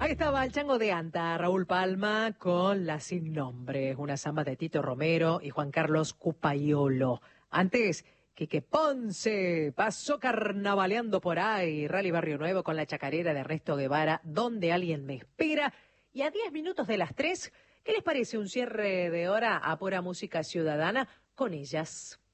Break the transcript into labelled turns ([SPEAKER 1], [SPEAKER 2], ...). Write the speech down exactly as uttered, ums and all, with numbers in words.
[SPEAKER 1] Ahí estaba el chango de Anta, Raúl Palma, con La Sin Nombre, una samba de Tito Romero y Juan Carlos Cupaiolo. Antes, Quique Ponce pasó carnavaleando por ahí, Rally Barrio Nuevo con la chacarera de Ernesto Guevara, Donde alguien me espera. Y a diez minutos de las tres, ¿qué les parece un cierre de hora a pura música ciudadana con ellas?